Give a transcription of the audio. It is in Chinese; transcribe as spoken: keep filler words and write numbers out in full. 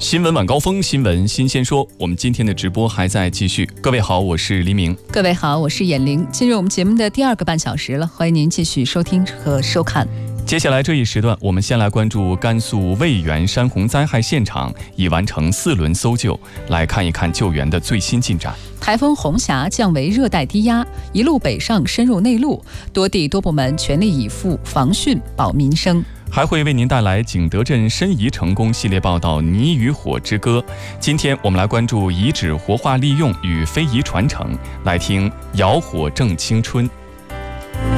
新闻晚高峰，新闻新鲜说。我们今天的直播还在继续。各位好，我是黎明。 各位好，我是眼玲。进入我们节目的第二个半小时了，欢迎您继续收听和收看。 接下来这一时段，我们先来关注甘肃渭源山洪灾害现场已完成四轮搜救，来看一看救援的最新进展。 台风红霞降为热带低压，一路北上深入内陆，多地多部门全力以赴防汛保民生。 还会为您带来景德镇申遗成功系列报道《泥与火之歌》。今天我们来关注遗址活化利用与非遗传承，来听窑火正青春。